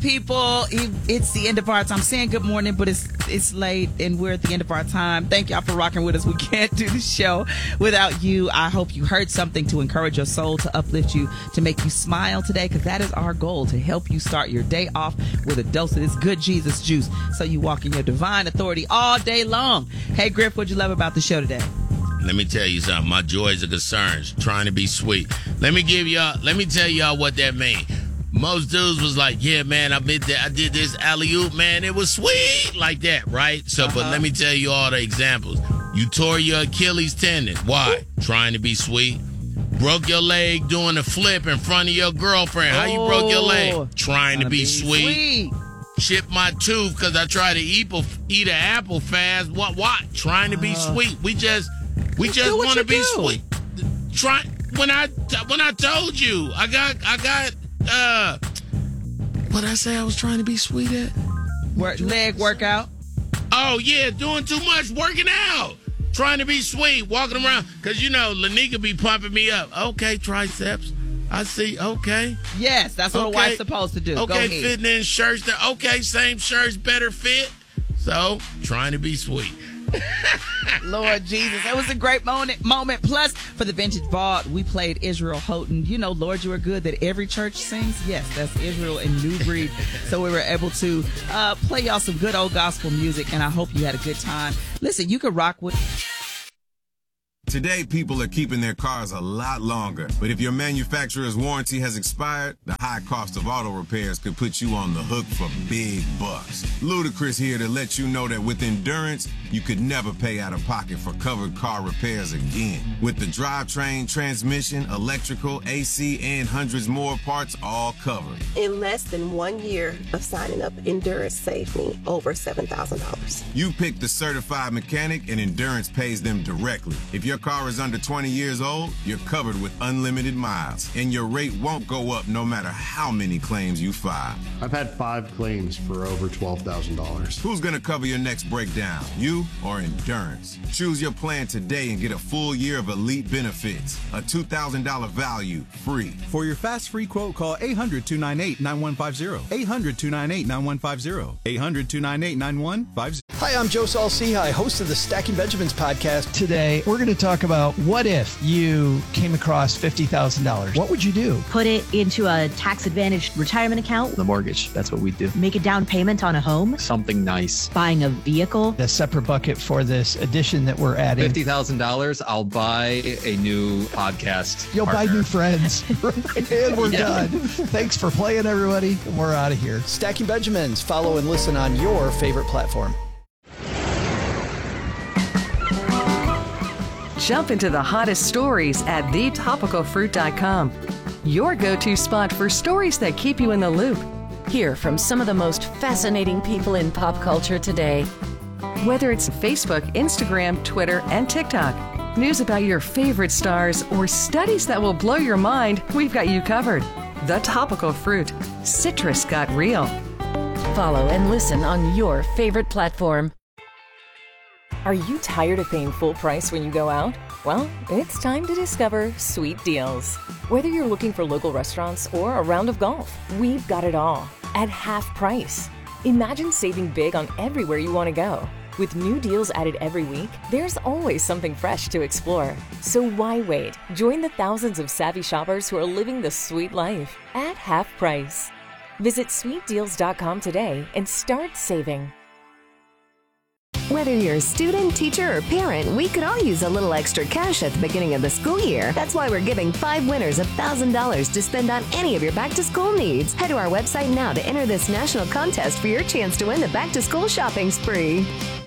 people. It's the end of our time. I'm saying good morning, but it's late and we're at the end of our time. Thank y'all for rocking with us. We can't do the show without you. I hope you heard something to encourage your soul, to uplift you, to make you smile today, because that is our goal, to help you start your day off with a dose of this good Jesus juice so you walk in your divine authority all day long. Hey, Griff, what'd you love about the show today? Let me tell you something. My joys and concerns, trying to be sweet. Let me tell y'all what that means. Most dudes was like, yeah, man, I did this alley-oop, man. It was sweet like that, right? So, But let me tell you all the examples. You tore your Achilles tendon. Why? Trying to be sweet. Broke your leg doing a flip in front of your girlfriend. How you broke your leg? Trying to be sweet. Chipped my tooth because I tried to eat an apple fast. What? Trying to be sweet. We just want to be sweet. When I told you, I got what I say I was trying to be sweet at? Leg workout. Oh yeah, doing too much working out. Trying to be sweet, walking around, because Lanika be pumping me up. Okay, triceps. I see. Okay. Yes, that's what a wife's supposed to do. Okay, go ahead. Fitting in shirts. Okay, same shirts, better fit. So, trying to be sweet. Lord Jesus, it was a great moment. Plus, for the Vintage Vault, we played Israel Houghton. Lord, you are good, that every church sings. Yes, that's Israel and New Breed. So we were able to play y'all some good old gospel music, and I hope you had a good time. Listen, you could rock with... Today, people are keeping their cars a lot longer. But if your manufacturer's warranty has expired, the high cost of auto repairs could put you on the hook for big bucks. Ludacris here to let you know that with Endurance, you could never pay out of pocket for covered car repairs again. With the drivetrain, transmission, electrical, AC, and hundreds more parts all covered. In less than 1 year of signing up, Endurance saved me over $7,000. You pick the certified mechanic, and Endurance pays them directly. If your car is under 20 years old, you're covered with unlimited miles, and your rate won't go up no matter how many claims you file. I've had 5 claims for over $12,000. Who's going to cover your next breakdown, you or Endurance? Choose your plan today and get a full year of elite benefits. A $2,000 value, free. For your fast free quote, call 800-298-9150. 800-298-9150. 800-298-9150. Hi, I'm Joe Saul-Sehy, host of the Stacking Benjamins podcast. Today, we're going to talk about what if you came across $50,000. What would you do? Put it into a tax-advantaged retirement account. The mortgage, that's what we do. Make a down payment on a home. Something nice. Buying a vehicle. A separate bucket for this addition that we're adding. $50,000, I'll buy a new podcast. You'll partner. buy new friends. And we're done. Thanks for playing, everybody. We're out of here. Stacking Benjamins. Follow and listen on your favorite platform. Jump into the hottest stories at thetopicalfruit.com. Your go-to spot for stories that keep you in the loop. Hear from some of the most fascinating people in pop culture today. Whether it's Facebook, Instagram, Twitter, and TikTok, news about your favorite stars, or studies that will blow your mind, we've got you covered. The Topical Fruit. Citrus got real. Follow and listen on your favorite platform. Are you tired of paying full price when you go out? Well, it's time to discover Sweet Deals. Whether you're looking for local restaurants or a round of golf, we've got it all at half price. Imagine saving big on everywhere you want to go. With new deals added every week, there's always something fresh to explore. So why wait? Join the thousands of savvy shoppers who are living the sweet life at half price. Visit sweetdeals.com today and start saving. Whether you're a student, teacher, or parent, we could all use a little extra cash at the beginning of the school year. That's why we're giving 5 winners $1,000 to spend on any of your back-to-school needs. Head to our website now to enter this national contest for your chance to win the back-to-school shopping spree.